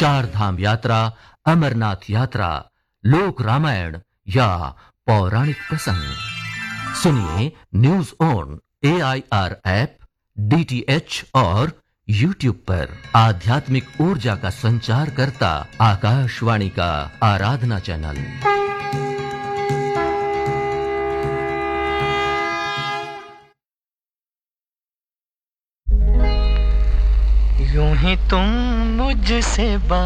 चार धाम यात्रा, अमरनाथ यात्रा, लोक रामायण या पौराणिक प्रसंग सुनिए news on AIR app, DTH और YouTube पर। आध्यात्मिक ऊर्जा का संचार करता आकाशवाणी का आराधना चैनल। यूं ही तुम मुझसे